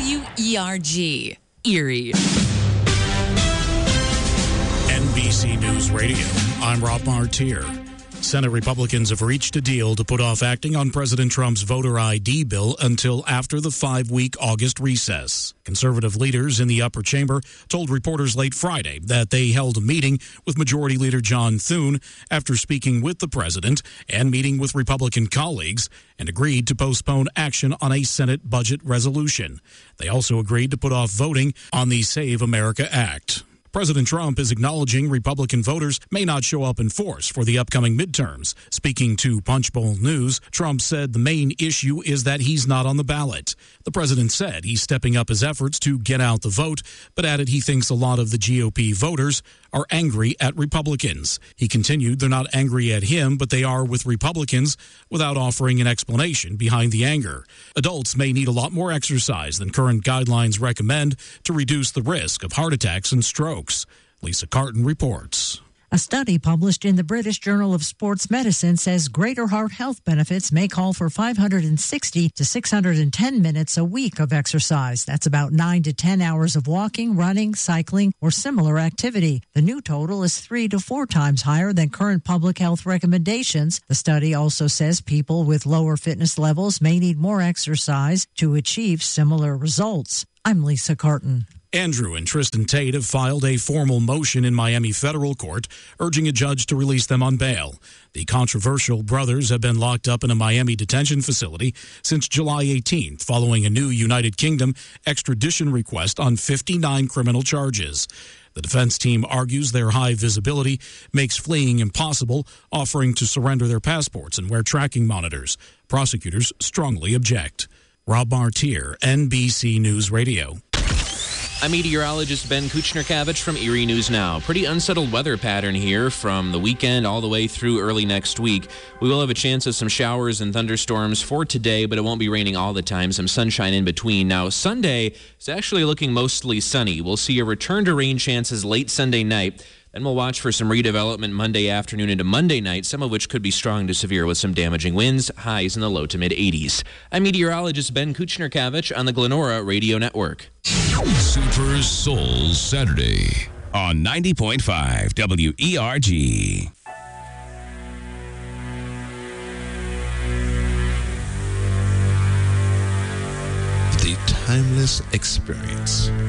WERG, Erie. NBC News Radio, I'm Rob Martier. Senate Republicans have reached a deal to put off acting on President Trump's voter ID bill until after the 5-week August recess. Conservative leaders in the upper chamber told reporters late Friday that they held a meeting with Majority Leader John Thune after speaking with the president and meeting with Republican colleagues and agreed to postpone action on a Senate budget resolution. They also agreed to put off voting on the Save America Act. President Trump is acknowledging Republican voters may not show up in force for the upcoming midterms. Speaking to Punchbowl News, Trump said the main issue is that he's not on the ballot. The president said he's stepping up his efforts to get out the vote, but added he thinks a lot of the GOP voters are angry at Republicans. He continued they're not angry at him, but they are with Republicans, without offering an explanation behind the anger. Adults may need a lot more exercise than current guidelines recommend to reduce the risk of heart attacks and strokes. Lisa Carton reports. A study published in the British Journal of Sports Medicine says greater heart health benefits may call for 560 to 610 minutes a week of exercise. That's about 9 to 10 hours of walking, running, cycling, or similar activity. The new total is 3 to 4 times higher than current public health recommendations. The study also says people with lower fitness levels may need more exercise to achieve similar results. I'm Lisa Carton. Andrew and Tristan Tate have filed a formal motion in Miami federal court urging a judge to release them on bail. The controversial brothers have been locked up in a Miami detention facility since July 18th following a new United Kingdom extradition request on 59 criminal charges. The defense team argues their high visibility makes fleeing impossible, offering to surrender their passports and wear tracking monitors. Prosecutors strongly object. Rob Martier, NBC News Radio. I'm meteorologist Ben Kuchner-Kavich from Erie News Now. Pretty unsettled weather pattern here from the weekend all the way through early next week. We will have a chance of some showers and thunderstorms for today, but it won't be raining all the time. Some sunshine in between. Now, Sunday is actually looking mostly sunny. We'll see a return to rain chances late Sunday night. Then we'll watch for some redevelopment Monday afternoon into Monday night, some of which could be strong to severe with some damaging winds, highs in the low to mid-80s. I'm meteorologist Ben Kuchner-Kavich on the Glenora Radio Network. Super Soul Saturday on 90.5 WERG. The timeless experience